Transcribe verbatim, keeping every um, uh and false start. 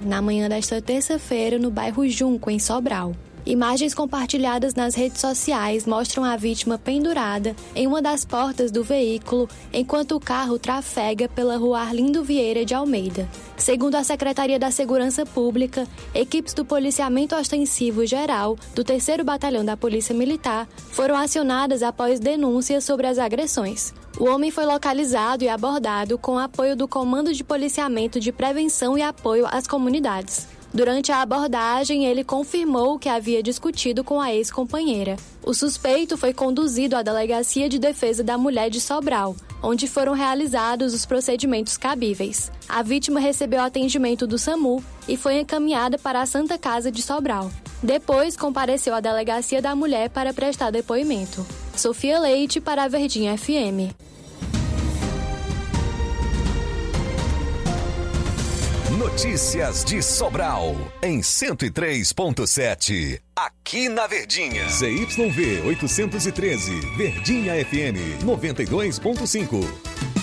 na manhã desta terça-feira no bairro Junco, em Sobral. Imagens compartilhadas nas redes sociais mostram a vítima pendurada em uma das portas do veículo enquanto o carro trafega pela rua Arlindo Vieira de Almeida. Segundo a Secretaria da Segurança Pública, equipes do Policiamento Ostensivo Geral do terceiro Batalhão da Polícia Militar foram acionadas após denúncias sobre as agressões. O homem foi localizado e abordado com apoio do Comando de Policiamento de Prevenção e Apoio às Comunidades. Durante a abordagem, ele confirmou que havia discutido com a ex-companheira. O suspeito foi conduzido à Delegacia de Defesa da Mulher de Sobral, onde foram realizados os procedimentos cabíveis. A vítima recebeu atendimento do SAMU e foi encaminhada para a Santa Casa de Sobral. Depois, compareceu à Delegacia da Mulher para prestar depoimento. Sofia Leite para a Verdinha F M. Notícias de Sobral, em cento e três ponto sete. Aqui na Verdinha. Z Y V oitocentos e treze, Verdinha F M noventa e dois ponto cinco.